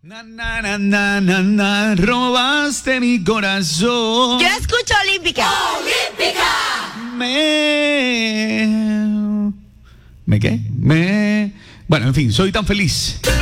Robaste mi corazón. Yo escucho Olímpica. ¿Me qué? Bueno, en fin, soy tan feliz.